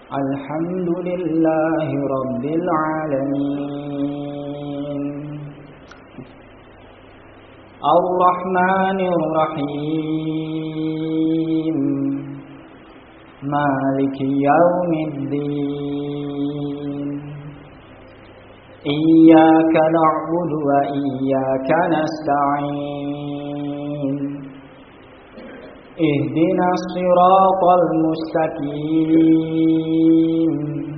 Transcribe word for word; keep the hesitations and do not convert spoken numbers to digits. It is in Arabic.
الحمد لله رب العالمين الرحمن الرحيم مالك يوم الدين إياك نعبد وإياك نستعين اهدنا الصراط المستقيم